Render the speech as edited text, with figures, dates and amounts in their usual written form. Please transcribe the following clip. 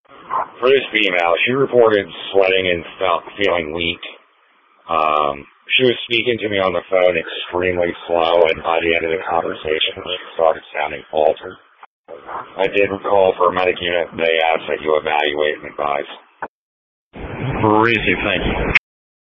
For this female, she reported sweating and feeling weak. She was speaking to me on the phone extremely slow, and by the end of the conversation, she started sounding altered. I did call for a medic unit. They asked that you evaluate and advise. Receive, thank you.